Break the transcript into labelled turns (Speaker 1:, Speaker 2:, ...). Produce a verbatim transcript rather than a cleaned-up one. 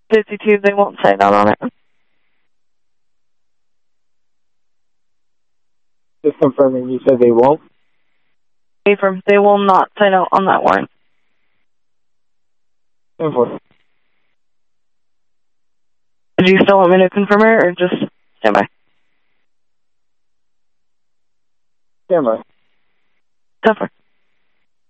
Speaker 1: fifty-two, they won't sign out on it.
Speaker 2: Just confirming, you said they won't?
Speaker 1: Confirm, they will not sign out on that warrant.
Speaker 2: Info.
Speaker 1: Do you still want me to confirm it, or just stand by?
Speaker 2: Stand by.
Speaker 1: Confirm.